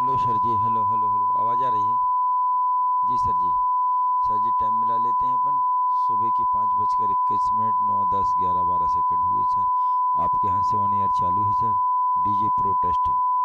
Hello sir जी, hello hello hello, आवाज़ आ रही है? जी सर जी। सर जी टाइम मिला लेते हैं अपन। सुबह की 5:21, 9, 10, 11, 12 सेकंड हुए सर। आपके यहाँ से ऑन एयर चालू है सर। DJ pro testing.